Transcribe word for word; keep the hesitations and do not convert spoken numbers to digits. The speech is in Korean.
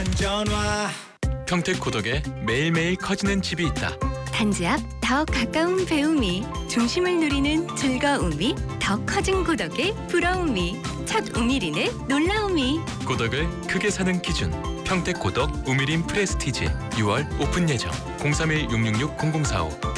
반전화. 평택 고덕에 매일매일 커지는 집이 있다. 단지 앞 더 가까운 배움이, 중심을 누리는 즐거움이, 더 커진 고덕의 부러움이, 첫 우미린의 놀라움이. 고덕을 크게 사는 기준. 평택 고덕 우미린 프레스티지. 유월 오픈 예정. 공삼일 육육육 공공사오.